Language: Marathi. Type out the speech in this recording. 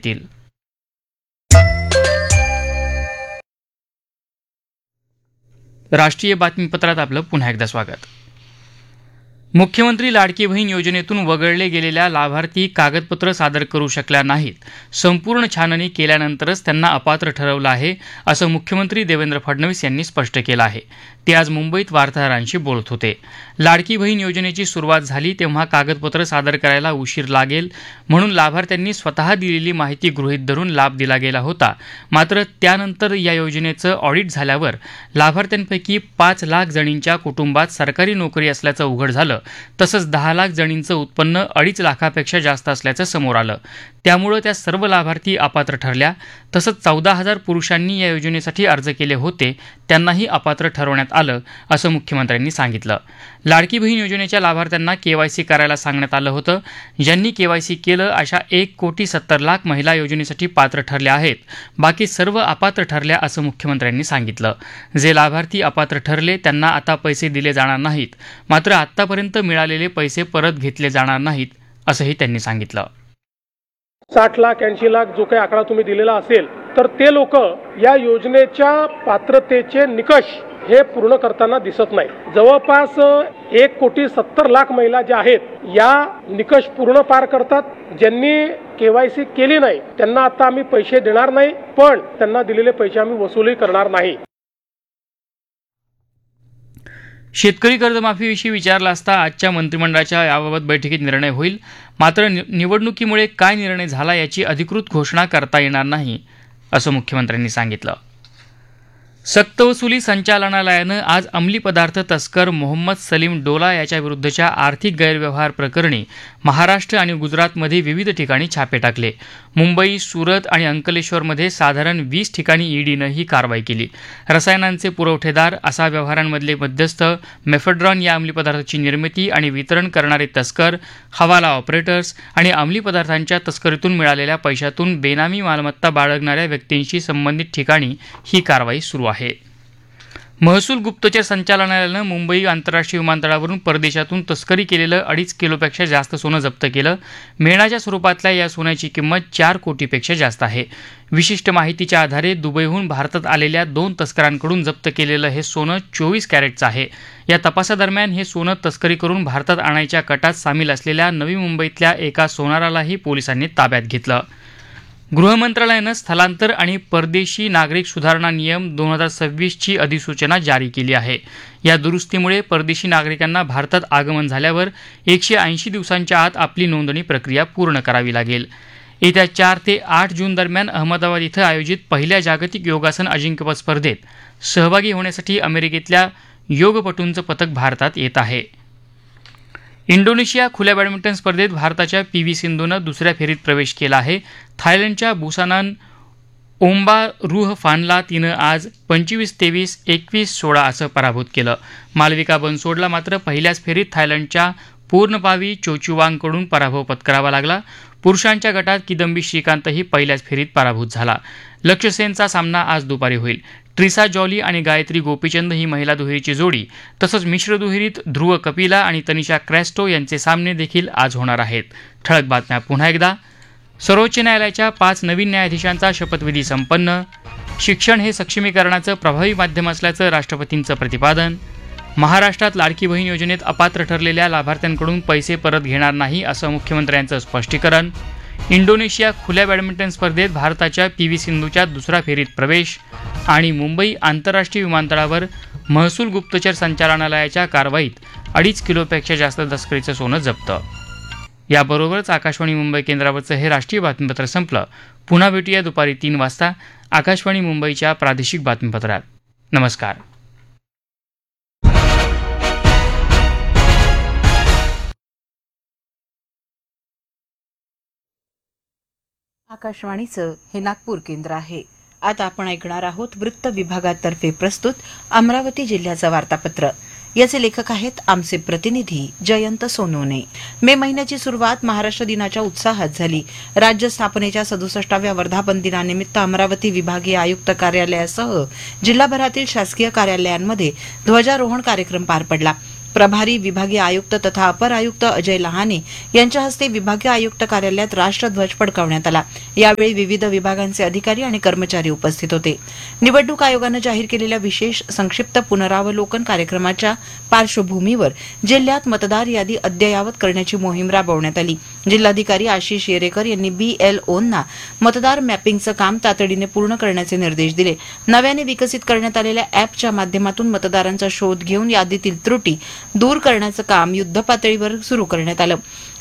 येतील. राष्ट्रीय बातमीपत्रात आपलं पुन्हा एकदा स्वागत. मुख्यमंत्री लाडकी बहीण योजनेतून वगळले गेलेल्या लाभार्थी कागदपत्र सादर करू शकल्या नाहीत. संपूर्ण छाननी केल्यानंतरच त्यांना अपात्र ठरवलं आहे, असं मुख्यमंत्री देवेंद्र फडणवीस यांनी स्पष्ट केलं आहे. ते आज मुंबईत वार्ताहरांशी बोलत होते. लाडकी बहीण योजनेची सुरुवात झाली तेव्हा कागदपत्र सादर करायला उशीर लागेल म्हणून लाभार्थ्यांनी स्वतः दिलेली माहिती गृहीत धरून लाभ दिला गेला होता. मात्र त्यानंतर या योजनेचं ऑडिट झाल्यावर लाभार्थ्यांपैकी 5 लाख जणींच्या कुटुंबात सरकारी नोकरी असल्याचं उघड झालं. तसंच 10 लाख जणींचं उत्पन्न 2.5 लाखापेक्षा जास्त असल्याचं समोर आलं. त्यामुळे त्या सर्व लाभार्थी अपात्र ठरल्या. तसंच 14,000 पुरुषांनी या योजनेसाठी अर्ज केले होते, त्यांनाही अपात्र ठरवण्यात आलं, असं मुख्यमंत्र्यांनी सांगितलं. लाडकी बहीण योजनेच्या लाभार्थ्यांना केवायसी करायला सांगण्यात आलं होतं. ज्यांनी केवायसी केलं अशा 1,70,00,000 महिला योजनेसाठी पात्र ठरल्या आहेत. बाकी सर्व अपात्र ठरल्या, असं मुख्यमंत्र्यांनी सांगितलं. जे लाभार्थी अपात्र ठरले त्यांना आता पैसे दिले जाणार नाहीत. मात्र आतापर्यंत मिळालेले पैसे परत घेतले जाणार नाहीत, असंही त्यांनी सांगितलं. 60 लाख 80 लाख जो काही आकडा तुम्ही दिलेला असेल तर ते लोक या योजनेच्या पात्रतेचे निकष हे पूर्ण करताना दिसत नाही. जवळपास 1,70,00,000 महिला ज्या आहेत या निकष पूर्ण पार करतात. ज्यांनी केवायसी केली नाही त्यांना आता आम्ही पैसे देणार नाही, पण त्यांना दिलेले पैसे आम्ही वसूलही करणार नाही. शेतकरी कर्जमाफीविषयी विचारलं असता आजच्या मंत्रिमंडळाच्या याबाबत बैठकीत निर्णय होईल. मात्र निवडणुकीमुळे काय निर्णय झाला याची अधिकृत घोषणा करता येणार नाही, असं मुख्यमंत्र्यांनी सांगितलं. सक्तवसुली संचालनालयानं आज अंमली पदार्थ तस्कर मोहम्मद सलीम डोला याच्याविरुद्धच्या आर्थिक गैरव्यवहार प्रकरणी महाराष्ट्र आणि गुजरातमध्ये विविध ठिकाणी छापे टाकले. मुंबई, सुरत आणि अंकलेश्वरमध्ये साधारण 20 ठिकाणी ईडीनं ही कारवाई केली. रसायनांचे पुरवठेदार, असा व्यवहारांमधले मध्यस्थ, मेफेड्रॉन या अंमली पदार्थाची निर्मिती आणि वितरण करणारे तस्कर, हवाला ऑपरेटर्स आणि अंमली पदार्थांच्या तस्करीतून मिळालेल्या पैशातून बेनामी मालमत्ता बाळगणाऱ्या व्यक्तींशी संबंधित ठिकाणी ही कारवाई सुरू आहे. महसूल गुप्तचर संचालनालयानं मुंबई आंतरराष्ट्रीय विमानतळावरून परदेशातून तस्करी केलेलं 2.5 किलोपेक्षा जास्त सोनं जप्त केलं. मेणाच्या स्वरूपातल्या या सोन्याची किंमत 4 कोटीपेक्षा जास्त आहे. विशिष्ट माहितीच्या आधारे दुबईहून भारतात आलेल्या 2 तस्करांकडून जप्त केलेलं हे सोनं 24 कॅरेटचं आहे. या तपासादरम्यान हे सोनं तस्करी करून भारतात आणायच्या कटात सामील असलेल्या नवी मुंबईतल्या एका सोनारालाही पोलिसांनी ताब्यात घेतलं. गृहमंत्रालयानं स्थलांतर आणि परदेशी नागरिक सुधारणा नियम 2026 ची अधिसूचना जारी केली आहे. या दुरुस्तीमुळे परदेशी नागरिकांना भारतात आगमन झाल्यावर 180 दिवसांच्या आत आपली नोंदणी प्रक्रिया पूर्ण करावी लागेल. येत्या 4 ते 8 जून दरम्यान अहमदाबाद इथं आयोजित पहिल्या जागतिक योगासन अजिंक्यपद स्पर्धेत सहभागी होण्यासाठी अमेरिकेतल्या योगपटूंचं पथक भारतात येत आहे. इंडोनेशिया खुल्या बॅडमिंटन स्पर्धेत भारताच्या पी.व्ही. सिंधूनं दुसऱ्या फेरीत प्रवेश केला आहे. थायलंडच्या बुसानन ओम्बारुहफानला तिनं आज 25-23, 21-16 असं पराभूत केलं. मालविका बनसोडला मात्र पहिल्याच फेरीत थायलंडच्या पूर्णपावी चोचुवांगकडून पराभव पत्करावा लागला. पुरुषांच्या गटात किदंबी श्रीकांतही पहिल्याच फेरीत पराभूत झाला. लक्ष्य सेनचा सामना आज दुपारी होईल. ट्रिसा जॉली आणि गायत्री गोपीचंद ही महिला दुहेरीची जोडी, तसंच मिश्र दुहेरीत ध्रुव कपिला आणि तनिषा क्रॅस्टो यांचे सामने देखील आज होणार आहेत. ठळक बातम्या पुन्हा एकदा. सर्वोच्च न्यायालयाच्या 5 नवीन न्यायाधीशांचा शपथविधी संपन्न. शिक्षण हे सक्षमीकरणाचं प्रभावी माध्यम असल्याचं राष्ट्रपतींचं प्रतिपादन. महाराष्ट्रात लाडकी बहीण योजनेत अपात्र ठरलेल्या लाभार्थ्यांकडून पैसे परत घेणार नाही, असं मुख्यमंत्र्यांचं स्पष्टीकरण. इंडोनेशिया खुल्या बॅडमिंटन स्पर्धेत भारताच्या पी.व्ही. सिंधूच्या दुसऱ्या फेरीत प्रवेश. आणि मुंबई आंतरराष्ट्रीय विमानतळावर महसूल गुप्तचर संचालनालयाच्या कारवाईत 2.5 किलोपेक्षा जास्त तस्करीचं सोनं जप्त. याबरोबरच आकाशवाणी मुंबई केंद्रावरचं हे राष्ट्रीय बातमीपत्र संपलं. पुन्हा भेटूया दुपारी 3 वाजता आकाशवाणी मुंबईच्या प्रादेशिक बातमीपत्रात. नमस्कार. आकाशवाणीचं हे नागपूर केंद्र आहे. आता आपण ऐकणार आहोत वृत्त विभागातर्फे प्रस्तुत अमरावती जिल्ह्याचं वार्तापत्र. याचे लेखक आहेत आमचे प्रतिनिधी जयंत सोनवणे. मे महिन्याची सुरुवात महाराष्ट्र दिनाच्या उत्साहात झाली. राज्य स्थापनेच्या 67व्या वर्धापन दिनानिमित्त अमरावती विभागीय आयुक्त कार्यालयासह जिल्हाभरातील शासकीय कार्यालयांमध्ये ध्वजारोहण कार्यक्रम पार पडला. प्रभारी विभागीय आयुक्त तथा अपर आयुक्त अजय लहाने यांच्या हस्ते विभागीय आयुक्त कार्यालयात राष्ट्रध्वज फडकावण्यात आला. यावेळी विविध विभागांचे अधिकारी आणि कर्मचारी उपस्थित होते. निवडणूक आयोगानं जाहीर केलेल्या विशेष संक्षिप्त पुनरावलोकन कार्यक्रमाच्या पार्श्वभूमीवर जिल्ह्यात मतदार यादी अद्ययावत करण्याची मोहीम राबवण्यात आली. जिल्हाधिकारी आशिष येरेकर यांनी BLOंना मतदार मॅपिंगचं काम तातडीने पूर्ण करण्याचे निर्देश दिले. नव्याने विकसित करण्यात आलेल्या अॅपच्या माध्यमातून मतदारांचा शोध घेऊन यादीतील त्रुटी दूर करण्याचं काम युद्धपातळीवर सुरू करण्यात आलं.